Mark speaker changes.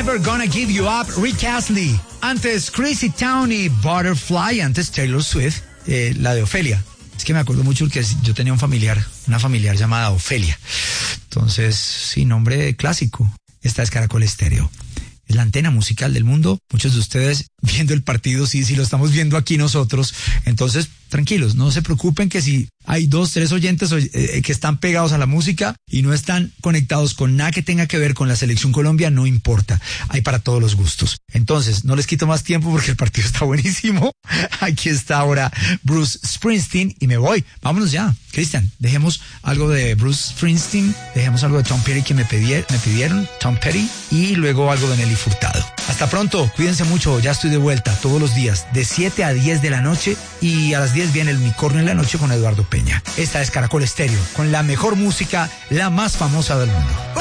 Speaker 1: Never Gonna Give You Up, Rick Astley. Antes Crazy Town y Butterfly. Antes Taylor Swift, la de Ofelia. Es que me acuerdo mucho porque yo tenía una familiar llamada Ofelia. Entonces, sí, nombre clásico. Esta es Caracol Estéreo. Es la antena musical del mundo. Muchos de ustedes viendo el partido, sí, lo estamos viendo aquí nosotros. Entonces, tranquilos, no se preocupen que si hay 2, 3 oyentes que están pegados a la música y no están conectados con nada que tenga que ver con la Selección Colombia, no importa. Hay para todos los gustos. Entonces, no les quito más tiempo porque el partido está buenísimo. Aquí está ahora Bruce Springsteen y me voy. Vámonos ya. Cristian, dejemos algo de Bruce Springsteen, dejemos algo de Tom Petty que me pidieron, Tom Petty, y luego algo de Nelly Furtado. Hasta pronto, cuídense mucho, ya estoy de vuelta todos los días, de 7 a 10 de la noche, y a las 10 viene el Unicornio en la noche con Eduardo Peña. Esta es Caracol Estéreo, con la mejor música, la más famosa del mundo.